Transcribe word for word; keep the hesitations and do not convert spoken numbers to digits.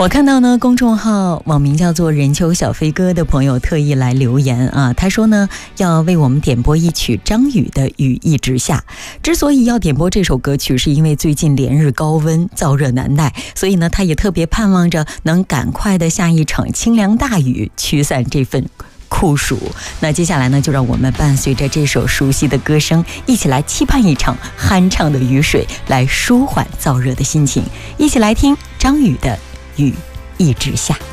我看到呢，公众号网名叫做人球小飞哥的朋友特意来留言啊，他说呢要为我们点播一曲张宇的《雨一直下》。之所以要点播这首歌曲，是因为最近连日高温，燥热难耐，所以呢他也特别盼望着能赶快的下一场清凉大雨，驱散这份酷暑。那接下来呢，就让我们伴随着这首熟悉的歌声，一起来期盼一场酣畅的雨水，来舒缓燥热的心情。一起来听张宇的《雨一直下》。